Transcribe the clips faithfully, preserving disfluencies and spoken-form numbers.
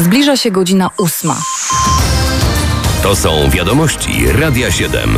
Zbliża się godzina ósma. To są wiadomości Radia siedem.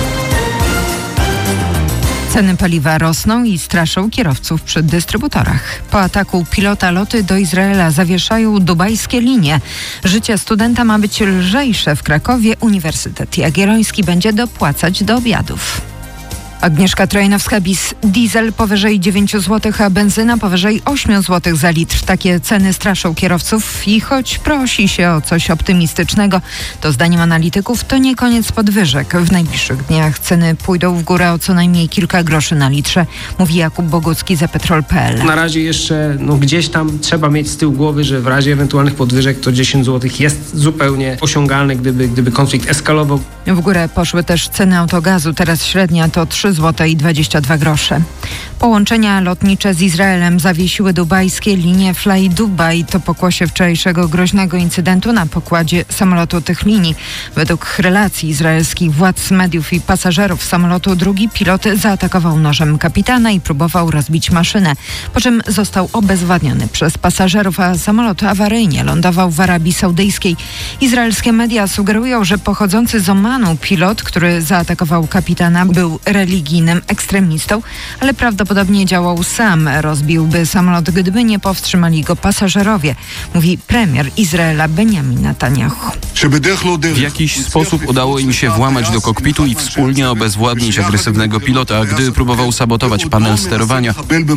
Ceny paliwa rosną i straszą kierowców przy dystrybutorach. Po ataku pilota loty do Izraela zawieszają dubajskie linie. Życie studenta ma być lżejsze w Krakowie. Uniwersytet Jagielloński będzie dopłacać do obiadów. Agnieszka Trojanowska-Bis. Diesel powyżej dziewięć złotych, a benzyna powyżej osiem złotych za litr. Takie ceny straszą kierowców i choć prosi się o coś optymistycznego, to zdaniem analityków to nie koniec podwyżek. W najbliższych dniach ceny pójdą w górę o co najmniej kilka groszy na litrze, mówi Jakub Bogucki za petrol kropka pe el. Na razie jeszcze no, gdzieś tam trzeba mieć z tyłu głowy, że w razie ewentualnych podwyżek to dziesięć złotych jest zupełnie osiągalne, gdyby, gdyby konflikt eskalował. W górę poszły też ceny autogazu. Teraz średnia to trzy złote i dwadzieścia dwa grosze. Połączenia lotnicze z Izraelem zawiesiły dubajskie linie Fly Dubai. To pokłosie wczorajszego groźnego incydentu na pokładzie samolotu tych linii. Według relacji izraelskich władz, mediów i pasażerów samolotu drugi pilot zaatakował nożem kapitana i próbował rozbić maszynę, po czym został obezwładniony przez pasażerów, a samolot awaryjnie lądował w Arabii Saudyjskiej. Izraelskie media sugerują, że pochodzący z Omanu pilot, który zaatakował kapitana, był religijnym ekstremistą, ale prawdopodobnie działał sam. Rozbiłby samolot, gdyby nie powstrzymali go pasażerowie, mówi premier Izraela Benjamin Netanyahu. W jakiś sposób udało im się włamać do kokpitu i wspólnie obezwładnić agresywnego pilota, gdy próbował sabotować panel sterowania.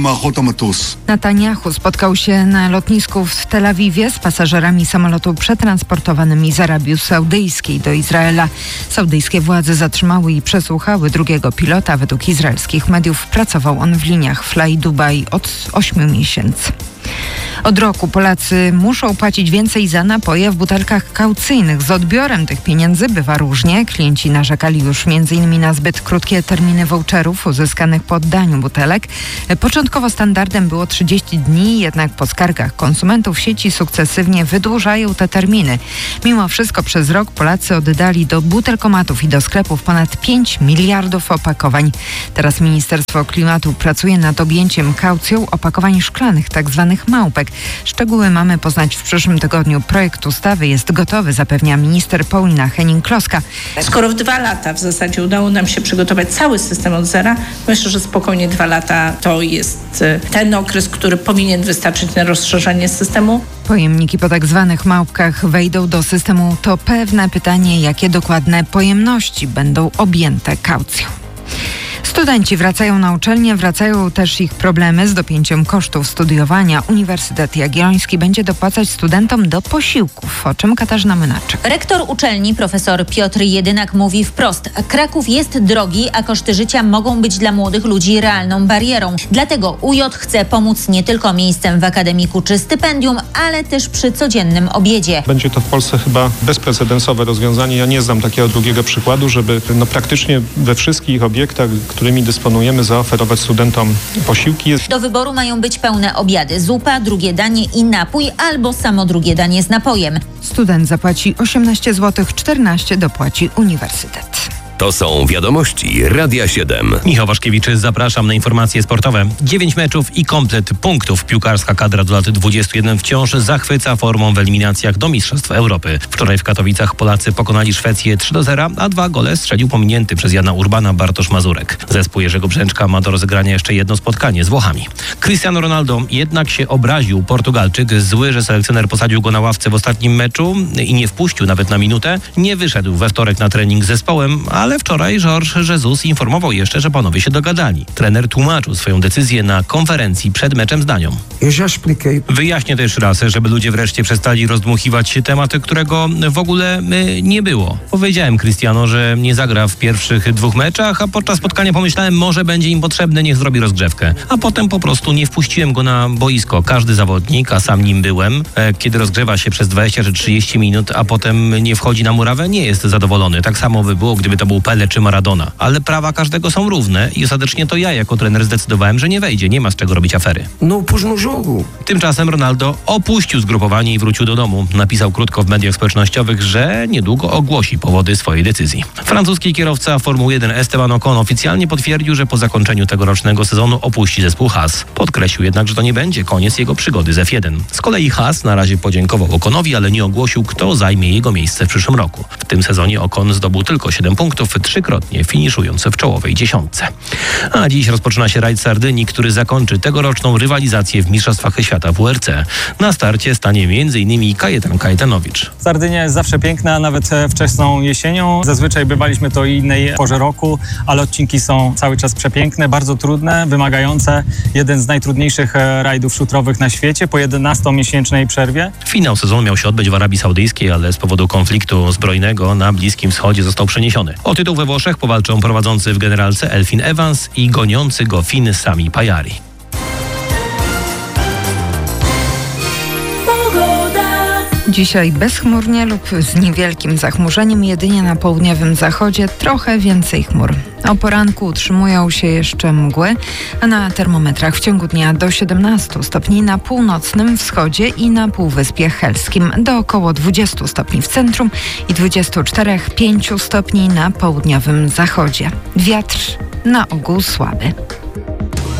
Netanyahu spotkał się na lotnisku w Tel Awiwie z pasażerami samolotu przetransportowanymi z Arabii Saudyjskiej do Izraela. Saudyjskie władze zatrzymały i przesłuchały drugiego pilota. Według izraelskich mediów pracował on w liniach Fly Dubai od ośmiu miesięcy. Od roku Polacy muszą płacić więcej za napoje w butelkach kaucyjnych. Z odbiorem tych pieniędzy bywa różnie. Klienci narzekali już między innymi na zbyt krótkie terminy voucherów uzyskanych po oddaniu butelek. Początkowo standardem było trzydzieści dni, jednak po skargach konsumentów sieci sukcesywnie wydłużają te terminy. Mimo wszystko przez rok Polacy oddali do butelkomatów i do sklepów ponad pięć miliardów opakowań. Teraz Ministerstwo Klimatu pracuje nad objęciem kaucją opakowań szklanych, tak zwanych małpek. Szczegóły mamy poznać w przyszłym tygodniu. Projekt ustawy jest gotowy, zapewnia minister Paulina Henning-Kloska. Skoro w dwa lata w zasadzie udało nam się przygotować cały system od zera, myślę, że spokojnie dwa lata to jest ten okres, który powinien wystarczyć na rozszerzenie systemu. Pojemniki po tak zwanych małpkach wejdą do systemu. To pewne pytanie, jakie dokładne pojemności będą objęte kaucją. Studenci wracają na uczelnię, wracają też ich problemy z dopięciem kosztów studiowania. Uniwersytet Jagielloński będzie dopłacać studentom do posiłków, o czym Katarzyna Mynaczek. Rektor uczelni profesor Piotr Jedynak mówi wprost: Kraków jest drogi, a koszty życia mogą być dla młodych ludzi realną barierą. Dlatego U J chce pomóc nie tylko miejscem w akademiku czy stypendium, ale też przy codziennym obiedzie. Będzie to w Polsce chyba bezprecedensowe rozwiązanie. Ja nie znam takiego drugiego przykładu, żeby no, praktycznie we wszystkich obiektach, którymi dysponujemy, zaoferować studentom posiłki. Do wyboru mają być pełne obiady, zupa, drugie danie i napój, albo samo drugie danie z napojem. Student zapłaci osiemnaście złotych, czternaście dopłaci uniwersytet. To są wiadomości Radia siedem. Michał Waszkiewicz, zapraszam na informacje sportowe. Dziewięć meczów i komplet punktów. Piłkarska kadra do lat dwudziestu jeden wciąż zachwyca formą w eliminacjach do Mistrzostw Europy. Wczoraj w Katowicach Polacy pokonali Szwecję trzy do zera, a dwa gole strzelił pominięty przez Jana Urbana Bartosz Mazurek. Zespół Jerzego Brzęczka ma do rozegrania jeszcze jedno spotkanie z Włochami. Cristiano Ronaldo jednak się obraził. Portugalczyk zły, że selekcjoner posadził go na ławce w ostatnim meczu i nie wpuścił nawet na minutę. Nie wyszedł we wtorek na trening z zespołem, ale Ale wczoraj Jorge Jesus informował jeszcze, że panowie się dogadali. Trener tłumaczył swoją decyzję na konferencji przed meczem z Danią. Wyjaśnię to jeszcze raz, żeby ludzie wreszcie przestali rozdmuchiwać tematy, którego w ogóle y, nie było. Powiedziałem Cristiano, że nie zagra w pierwszych dwóch meczach, a podczas spotkania pomyślałem, może będzie im potrzebny, niech zrobi rozgrzewkę. A potem po prostu nie wpuściłem go na boisko. Każdy zawodnik, a sam nim byłem, e, kiedy rozgrzewa się przez dwadzieścia czy trzydzieści minut, a potem nie wchodzi na murawę, nie jest zadowolony. Tak samo by było, gdyby to był typu Pele czy Maradona. Ale prawa każdego są równe i ostatecznie to ja jako trener zdecydowałem, że nie wejdzie. Nie ma z czego robić afery. No późno jogo. Tymczasem Ronaldo opuścił zgrupowanie i wrócił do domu. Napisał krótko w mediach społecznościowych, że niedługo ogłosi powody swojej decyzji. Francuski kierowca Formuły jeden Esteban Ocon oficjalnie potwierdził, że po zakończeniu tegorocznego sezonu opuści zespół Haas. Podkreślił jednak, że to nie będzie koniec jego przygody z F jeden. Z kolei Haas na razie podziękował Oconowi, ale nie ogłosił, kto zajmie jego miejsce w przyszłym roku. W tym sezonie Ocon zdobył tylko siedem punktów, trzykrotnie finiszując w czołowej dziesiątce. A dziś rozpoczyna się rajd Sardynii, który zakończy tegoroczną rywalizację w Mistrzostwach Świata W R C. Na starcie stanie między innymi Kajetan Kajetanowicz. Sardynia jest zawsze piękna, nawet wczesną jesienią. Zazwyczaj bywaliśmy to innej porze roku, ale odcinki są cały czas przepiękne, bardzo trudne, wymagające. Jeden z najtrudniejszych rajdów szutrowych na świecie po jedenastomiesięcznej przerwie. Finał sezonu miał się odbyć w Arabii Saudyjskiej, ale z powodu konfliktu zbrojnego na Bliskim Wschodzie został przeniesiony. O tytuł we Włoszech powalczą prowadzący w generalce Elfyn Evans i goniący go Fin Sami Pajari. Dzisiaj bezchmurnie lub z niewielkim zachmurzeniem, jedynie na południowym zachodzie trochę więcej chmur. O poranku utrzymują się jeszcze mgły, a na termometrach w ciągu dnia do siedemnastu stopni na północnym wschodzie i na Półwyspie Helskim, do około dwudziestu stopni w centrum i dwudziestu czterech do pięciu stopni na południowym zachodzie. Wiatr na ogół słaby.